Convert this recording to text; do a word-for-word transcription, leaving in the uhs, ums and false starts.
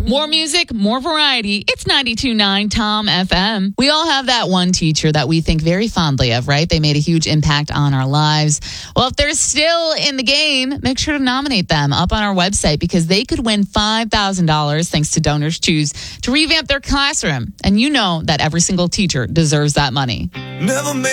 More music, more variety. It's ninety-two point nine Tom F M. We all have that one teacher that we think very fondly of, right? They made a huge impact on our lives. Well, if they're still in the game, make sure to nominate them up on our website because they could win five thousand dollars thanks to Donors Choose to revamp their classroom. And you know that every single teacher deserves that money. Never